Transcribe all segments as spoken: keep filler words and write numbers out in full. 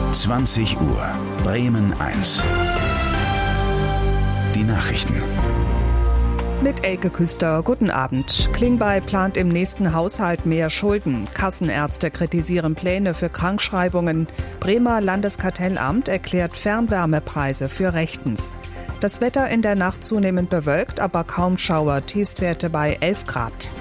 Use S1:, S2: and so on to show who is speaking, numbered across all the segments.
S1: zwanzig Uhr, Bremen eins. Die Nachrichten.
S2: Mit Elke Küster, guten Abend. Klingbeil plant im nächsten Haushalt mehr Schulden. Kassenärzte kritisieren Pläne für Krankschreibungen. Bremer Landeskartellamt erklärt Fernwärmepreise für rechtens. Das Wetter in der Nacht zunehmend bewölkt, aber kaum Schauer, Tiefstwerte bei elf Grad.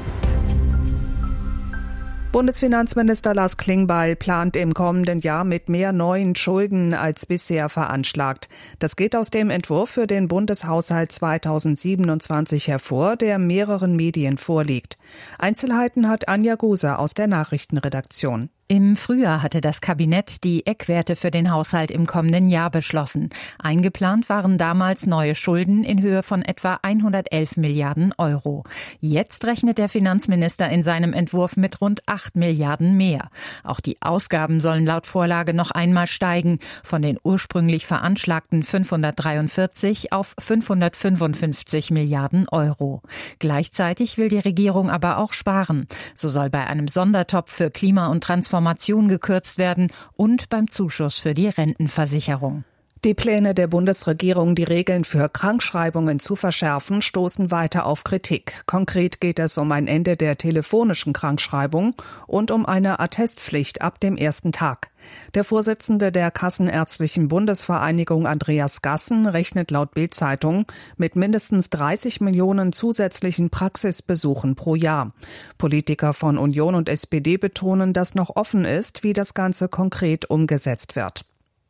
S2: Bundesfinanzminister Lars Klingbeil plant im kommenden Jahr mit mehr neuen Schulden als bisher veranschlagt. Das geht aus dem Entwurf für den Bundeshaushalt zweitausendsiebenundzwanzig hervor, der mehreren Medien vorliegt. Einzelheiten hat Anja Guser aus der Nachrichtenredaktion.
S3: Im Frühjahr hatte das Kabinett die Eckwerte für den Haushalt im kommenden Jahr beschlossen. Eingeplant waren damals neue Schulden in Höhe von etwa hundertelf Milliarden Euro. Jetzt rechnet der Finanzminister in seinem Entwurf mit rund acht Milliarden mehr. Auch die Ausgaben sollen laut Vorlage noch einmal steigen, von den ursprünglich veranschlagten fünfhundertdreiundvierzig auf fünfhundertfünfundfünfzig Milliarden Euro. Gleichzeitig will die Regierung aber auch sparen. So soll bei einem Sondertopf für Klima- und Transformation gekürzt werden und beim Zuschuss für die Rentenversicherung.
S2: Die Pläne der Bundesregierung, die Regeln für Krankschreibungen zu verschärfen, stoßen weiter auf Kritik. Konkret geht es um ein Ende der telefonischen Krankschreibung und um eine Attestpflicht ab dem ersten Tag. Der Vorsitzende der Kassenärztlichen Bundesvereinigung, Andreas Gassen, rechnet laut Bild-Zeitung mit mindestens dreißig Millionen zusätzlichen Praxisbesuchen pro Jahr. Politiker von Union und S P D betonen, dass noch offen ist, wie das Ganze konkret umgesetzt wird.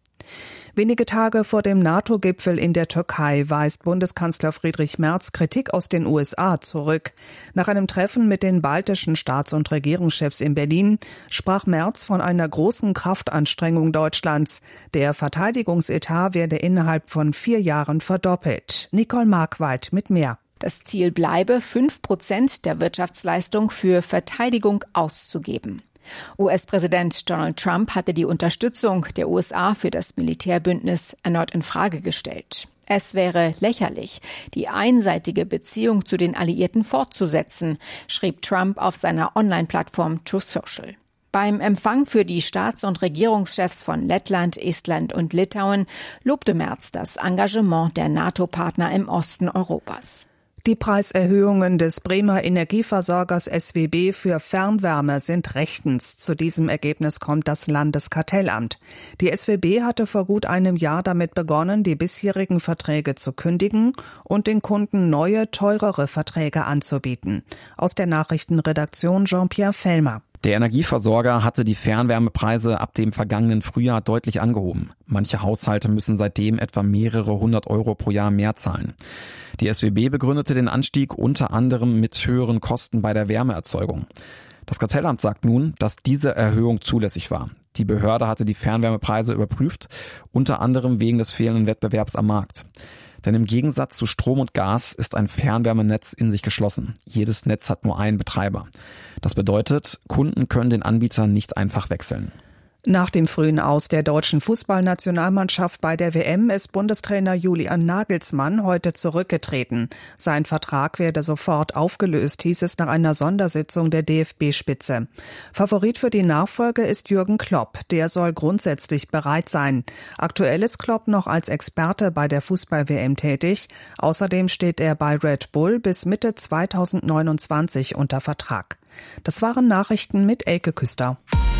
S2: Wenige Tage vor dem NATO-Gipfel in der Türkei weist Bundeskanzler Friedrich Merz Kritik aus den U S A zurück. Nach einem Treffen mit den baltischen Staats- und Regierungschefs in Berlin sprach Merz von einer großen Kraftanstrengung Deutschlands. Der Verteidigungsetat werde innerhalb von vier Jahren verdoppelt. Nicole Markwald mit mehr.
S4: Das Ziel bleibe, fünf Prozent der Wirtschaftsleistung für Verteidigung auszugeben. U S-Präsident Donald Trump hatte die Unterstützung der U S A für das Militärbündnis erneut in Frage gestellt. Es wäre lächerlich, die einseitige Beziehung zu den Alliierten fortzusetzen, schrieb Trump auf seiner Online-Plattform Truth Social. Beim Empfang für die Staats- und Regierungschefs von Lettland, Estland und Litauen lobte Merz das Engagement der NATO-Partner im Osten Europas.
S2: Die Preiserhöhungen des Bremer Energieversorgers S W B für Fernwärme sind rechtens. Zu diesem Ergebnis kommt das Landeskartellamt. Die S W B hatte vor gut einem Jahr damit begonnen, die bisherigen Verträge zu kündigen und den Kunden neue, teurere Verträge anzubieten. Aus der Nachrichtenredaktion Jean-Pierre Fellmer.
S5: Der Energieversorger hatte die Fernwärmepreise ab dem vergangenen Frühjahr deutlich angehoben. Manche Haushalte müssen seitdem etwa mehrere hundert Euro pro Jahr mehr zahlen. Die S W B begründete den Anstieg unter anderem mit höheren Kosten bei der Wärmeerzeugung. Das Kartellamt sagt nun, dass diese Erhöhung zulässig war. Die Behörde hatte die Fernwärmepreise überprüft, unter anderem wegen des fehlenden Wettbewerbs am Markt. Denn im Gegensatz zu Strom und Gas ist ein Fernwärmenetz in sich geschlossen. Jedes Netz hat nur einen Betreiber. Das bedeutet, Kunden können den Anbieter nicht einfach wechseln.
S2: Nach dem frühen Aus der deutschen Fußballnationalmannschaft bei der W M ist Bundestrainer Julian Nagelsmann heute zurückgetreten. Sein Vertrag werde sofort aufgelöst, hieß es nach einer Sondersitzung der D F B-Spitze. Favorit für die Nachfolge ist Jürgen Klopp. Der soll grundsätzlich bereit sein. Aktuell ist Klopp noch als Experte bei der Fußball-W M tätig. Außerdem steht er bei Red Bull bis Mitte zweitausendneunundzwanzig unter Vertrag. Das waren Nachrichten mit Elke Küster.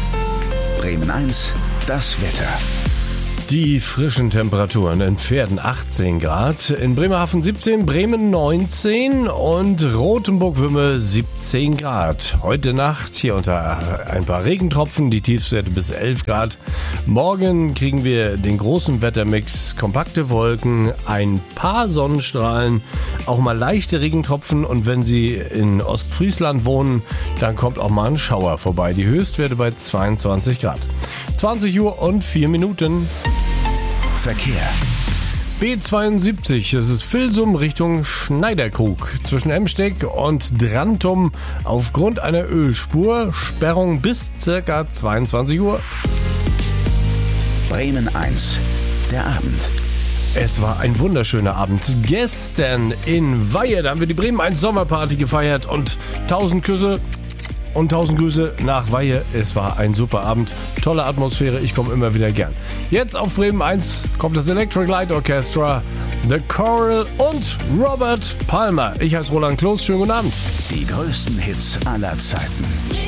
S1: Bremen eins, das Wetter.
S6: Die frischen Temperaturen in Pferden achtzehn Grad, in Bremerhaven siebzehn, Bremen neunzehn und Rothenburg-Wümme siebzehn Grad. Heute Nacht hier unter ein paar Regentropfen, die Tiefstwerte bis elf Grad. Morgen kriegen wir den großen Wettermix, kompakte Wolken, ein paar Sonnenstrahlen, auch mal leichte Regentropfen und wenn Sie in Ostfriesland wohnen, dann kommt auch mal ein Schauer vorbei. Die Höchstwerte bei zweiundzwanzig Grad. zwanzig Uhr und vier Minuten.
S1: Verkehr.
S6: B zweiundsiebzig, das ist Vilsum Richtung Schneiderkrug. Zwischen Emsteg und Drantum aufgrund einer Ölspur. Sperrung bis circa zweiundzwanzig Uhr.
S1: Bremen eins, der Abend.
S6: Es war ein wunderschöner Abend. Gestern in Weihe, da haben wir die Bremen eins Sommerparty gefeiert und tausend Küsse und tausend Grüße nach Weihe. Es war ein super Abend, tolle Atmosphäre, ich komme immer wieder gern. Jetzt auf Bremen eins kommt das Electric Light Orchestra, The Choral und Robert Palmer. Ich heiße Roland Kloß, schönen guten Abend.
S1: Die größten Hits aller Zeiten.